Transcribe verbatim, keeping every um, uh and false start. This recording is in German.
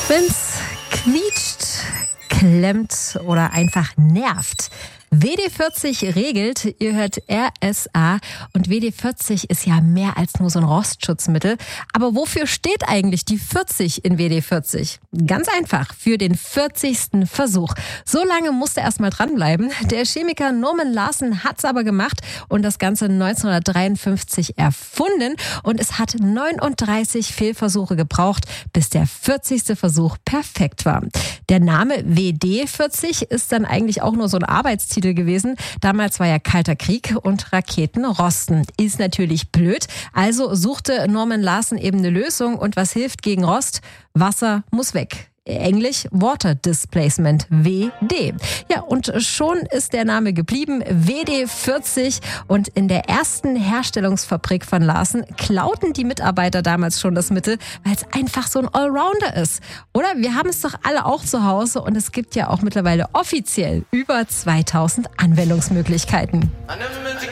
Wenn's quietscht, klemmt oder einfach nervt. W D vierzig regelt, ihr hört R S A, und W D vierzig ist ja mehr als nur so ein Rostschutzmittel. Aber wofür steht eigentlich die vierzig in W D vierzig? Ganz einfach, für den vierzigsten Versuch. So lange musste er erst mal dranbleiben. Der Chemiker Norman Larsen hat's aber gemacht und das Ganze neunzehnhundertdreiundfünfzig erfunden. Und es hat neununddreißig Fehlversuche gebraucht, bis der vierzigste Versuch perfekt war. Der Name W D vierzig ist dann eigentlich auch nur so ein Arbeitstitel gewesen. Damals war ja Kalter Krieg und Raketen rosten. Ist natürlich blöd. Also suchte Norman Larsen eben eine Lösung. Und was hilft gegen Rost? Wasser muss weg. Englisch Water Displacement, W D. Ja, und schon ist der Name geblieben, W D vierzig. Und in der ersten Herstellungsfabrik von Larsen klauten die Mitarbeiter damals schon das Mittel, weil es einfach so ein Allrounder ist. Oder? Wir haben es doch alle auch zu Hause und es gibt ja auch mittlerweile offiziell über zweitausend Anwendungsmöglichkeiten.